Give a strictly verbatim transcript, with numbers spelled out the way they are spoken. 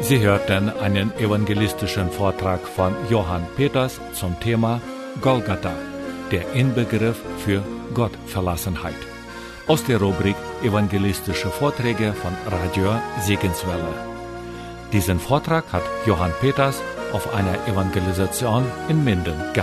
Sie hörten einen evangelistischen Vortrag von Johann Peters zum Thema Golgatha, der Inbegriff für Gottverlassenheit, aus der Rubrik Evangelistische Vorträge von Radio Segenswelle. Diesen Vortrag hat Johann Peters auf einer Evangelisation in Minden gehalten.